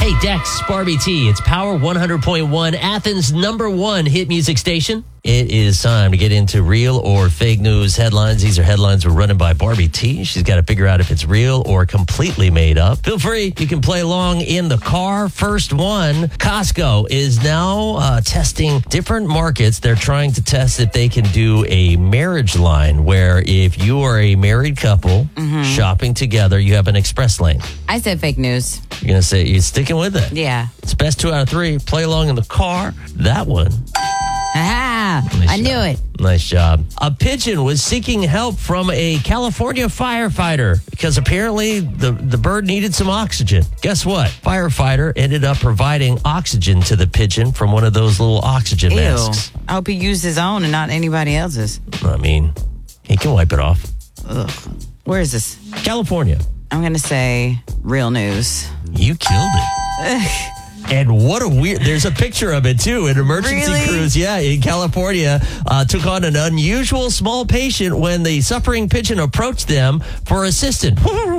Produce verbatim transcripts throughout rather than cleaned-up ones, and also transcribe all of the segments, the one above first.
Hey, Dex, Barbie T. It's Power one hundred point one, Athens' number one hit music station. It is time to get into real or fake news headlines. These are headlines we're running by Barbie T. She's got to figure out if it's real or completely made up. Feel free. You can play along in the car. First one, Costco is now uh, testing different markets. They're trying to test if they can do a marriage line where if you are a married couple mm-hmm. shopping together, you have an express lane. I said fake news. You're going to say you're sticking with it? Yeah. It's best two out of three. Play along in the car. That one. Ah, nice I job. knew it. Nice job. A pigeon was seeking help from a California firefighter because apparently the, the bird needed some oxygen. Guess what? Firefighter ended up providing oxygen to the pigeon from one of those little oxygen Ew. masks. I hope he used his own and not anybody else's. I mean, he can wipe it off. Ugh. Where is this? California. I'm going to say real news. You killed it. And what a weird, there's a picture of it too. An emergency really? cruise, yeah, in California uh, took on an unusual small patient when the suffering pigeon approached them for assistance,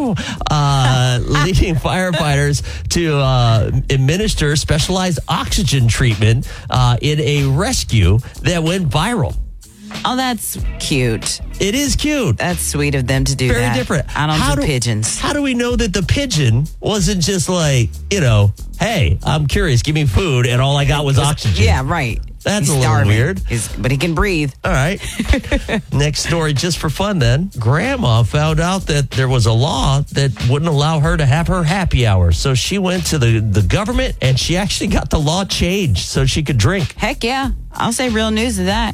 uh, leading firefighters to uh, administer specialized oxygen treatment uh, in a rescue that went viral. Oh, that's cute. It is cute. That's sweet of them to do Very that. Very different. I don't how do, do pigeons. How do we know that the pigeon wasn't just like, you know, hey, I'm curious, give me food, and all I got was oxygen? Yeah, right. That's He's a little starving. weird. He's, but he can breathe. All right. Next story, just for fun then. Grandma found out that there was a law that wouldn't allow her to have her happy hour. So she went to the, the government, and she actually got the law changed so she could drink. Heck yeah. I'll say real news to that.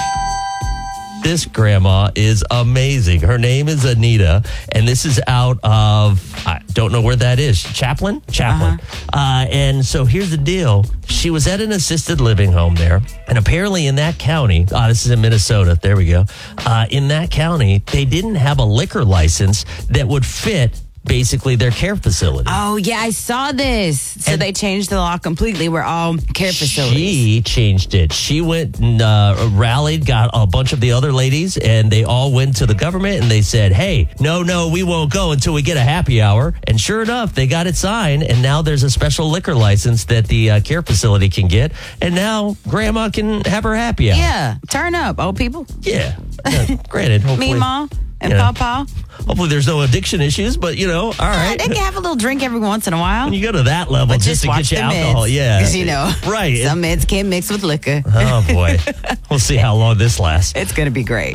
This grandma is amazing. Her name is Anita, and this is out of, I don't know where that is, Chaplin? Chaplin. Uh-huh. Uh, and so here's the deal. She was at an assisted living home there, and apparently in that county, oh, this is in Minnesota, there we go. Uh, in that county, they didn't have a liquor license that would fit basically their care facility. Oh, yeah, I saw this. So and they changed the law completely. We're all care facilities. She changed it. She went and uh, rallied, got a bunch of the other ladies, and they all went to the government, and they said, hey, no, no, we won't go until we get a happy hour. And sure enough, they got it signed, and now there's a special liquor license that the uh, care facility can get, and now Grandma can have her happy hour. Yeah, turn up, old people. Yeah, yeah granted. Me, Ma, and you know, Papa. Hopefully there's no addiction issues, but, you know, all right. Yeah, they can have a little drink every once in a while. When you go to that level, but just, just to watch get you the alcohol, meds, yeah. Because, you know, right. some meds can't mix with liquor. Oh, boy. We'll see how long this lasts. It's going to be great.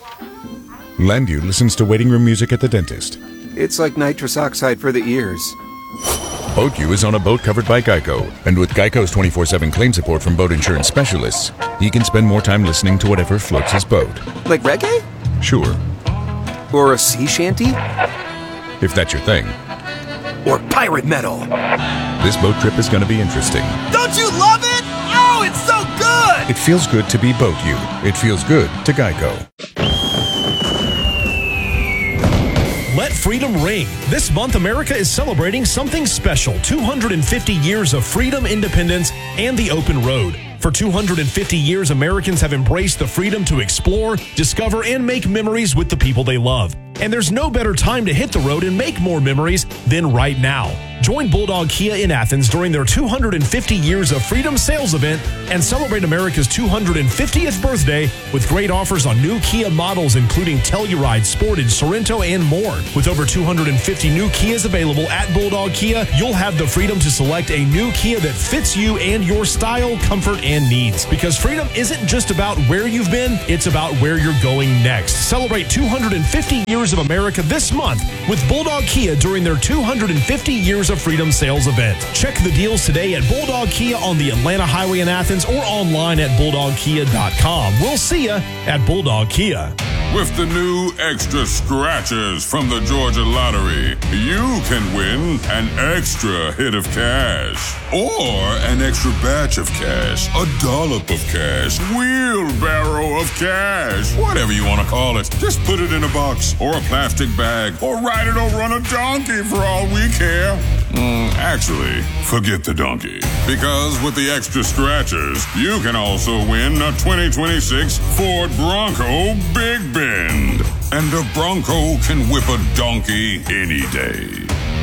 Landu listens to waiting room music at the dentist. It's like nitrous oxide for the ears. BoatU is on a boat covered by Geico, and with Geico's twenty-four seven claim support from boat insurance specialists, he can spend more time listening to whatever floats his boat. Like reggae? Sure. Or a sea shanty? If that's your thing. Or pirate metal. This boat trip is going to be interesting. Don't you love it? Oh, it's so good! It feels good to be BoatU. It feels good to Geico. Let freedom ring. This month, America is celebrating something special. two hundred fifty years of freedom, independence, and the open road. For two hundred fifty years, Americans have embraced the freedom to explore, discover, and make memories with the people they love. And there's no better time to hit the road and make more memories than right now. Join Bulldog Kia in Athens during their two hundred fifty years of freedom sales event and celebrate America's two hundred fiftieth birthday with great offers on new Kia models including Telluride, Sportage, Sorento, and more. With over two hundred fifty new Kias available at Bulldog Kia, you'll have the freedom to select a new Kia that fits you and your style, comfort, and needs. Because freedom isn't just about where you've been, it's about where you're going next. Celebrate two hundred fifty years of America this month with Bulldog Kia during their two hundred fifty years of freedom sales event. Check the deals today at Bulldog Kia on the Atlanta Highway in Athens or online at bulldog kia dot com. We'll see you at Bulldog Kia. With the new extra scratchers from the Georgia Lottery, you can win an extra hit of cash. Or an extra batch of cash, a dollop of cash, wheelbarrow of cash, whatever you want to call it. Just put it in a box or a plastic bag or ride it over on a donkey for all we care. Mm, actually, forget the donkey. Because with the extra scratchers, you can also win a twenty twenty-six Ford Bronco Big Bend. And a Bronco can whip a donkey any day.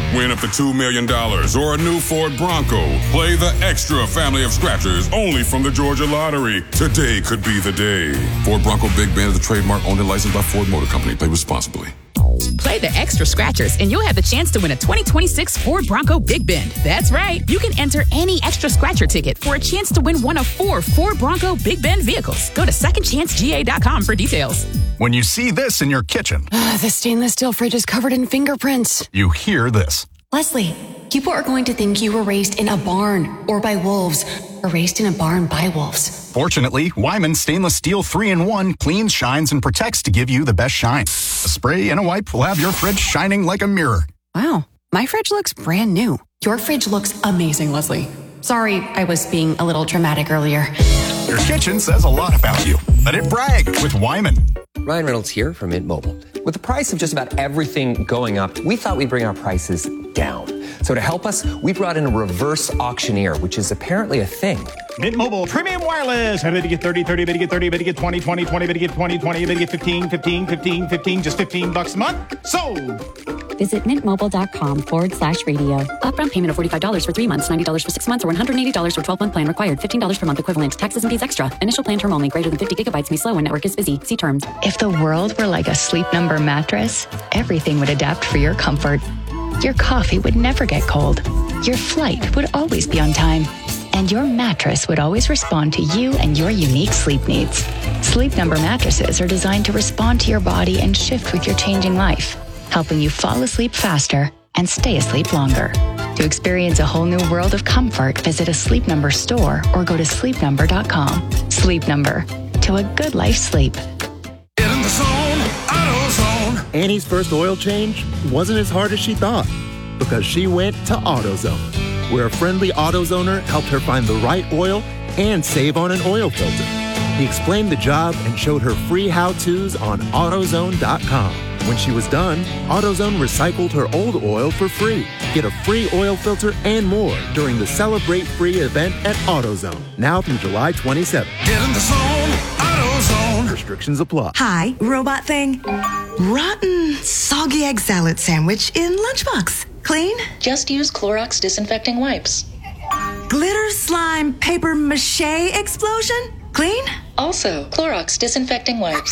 Win up to two million dollars or a new Ford Bronco. Play the Extra family of scratchers only from the Georgia Lottery. Today could be the day. Ford Bronco Big Bend is the trademark owned and licensed by Ford Motor Company. Play responsibly. Play the Extra Scratchers, and you'll have the chance to win a twenty twenty-six Ford Bronco Big Bend. That's right. You can enter any Extra Scratcher ticket for a chance to win one of four Ford Bronco Big Bend vehicles. Go to second chance G A dot com for details. When you see this in your kitchen, uh, the stainless steel fridge is covered in fingerprints. You hear this. Leslie, people are going to think you were raised in a barn or by wolves, or raised in a barn by wolves. Fortunately, Wyman Stainless Steel three in one cleans, shines, and protects to give you the best shine. A spray and a wipe will have your fridge shining like a mirror. Wow, my fridge looks brand new. Your fridge looks amazing, Leslie. Sorry, I was being a little dramatic earlier. Your kitchen says a lot about you. Let it brag with Wyman. Ryan Reynolds here from Mint Mobile. With the price of just about everything going up, we thought we'd bring our prices down. So to help us, we brought in a reverse auctioneer, which is apparently a thing. Mint Mobile Premium Wireless. How did you get thirty, thirty, better get thirty, better get twenty, twenty, twenty, better get twenty, twenty, better get fifteen, fifteen, fifteen, fifteen, just fifteen bucks a month? Sold! Visit mintmobile.com forward slash radio. Upfront payment of forty-five dollars for three months, ninety dollars for six months, or one hundred eighty dollars for twelve-month plan required. fifteen dollars per month equivalent. Taxes and fees extra. Initial plan term only. Greater than fifty gigabytes may slow when network is busy. See terms. If the world were like a Sleep Number mattress, everything would adapt for your comfort. Your coffee would never get cold. Your flight would always be on time. And your mattress would always respond to you and your unique sleep needs. Sleep Number mattresses are designed to respond to your body and shift with your changing life, helping you fall asleep faster and stay asleep longer. To experience a whole new world of comfort, visit a Sleep Number store or go to sleep number dot com. Sleep Number. To a good life sleep. Get in the zone, AutoZone. Annie's first oil change wasn't as hard as she thought because she went to AutoZone, where a friendly AutoZoner helped her find the right oil and save on an oil filter. He explained the job and showed her free how-tos on AutoZone dot com. When she was done, AutoZone recycled her old oil for free. Get a free oil filter and more during the Celebrate Free event at AutoZone, now through July twenty-seventh. Get in the zone, AutoZone. Restrictions apply. Hi, robot thing. Rotten, soggy egg salad sandwich in lunchbox. Clean? Just use Clorox disinfecting wipes. Glitter slime paper mache explosion? Clean? Also, Clorox disinfecting wipes.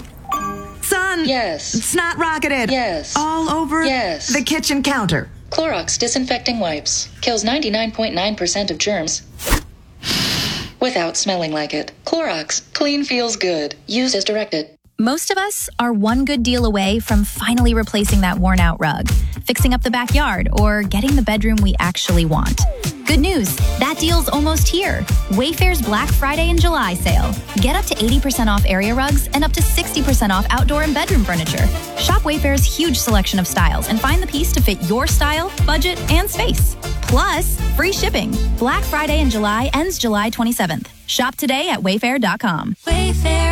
Son. Yes. Snot rocketed. Yes. All over yes. the kitchen counter. Clorox disinfecting wipes. Kills ninety-nine point nine percent of germs without smelling like it. Clorox. Clean feels good. Use as directed. Most of us are one good deal away from finally replacing that worn-out rug, fixing up the backyard, or getting the bedroom we actually want. Good news, that deal's almost here. Wayfair's Black Friday and July sale. Get up to eighty percent off area rugs and up to sixty percent off outdoor and bedroom furniture. Shop Wayfair's huge selection of styles and find the piece to fit your style, budget, and space. Plus, free shipping. Black Friday in July ends July twenty-seventh. Shop today at wayfair dot com. Wayfair.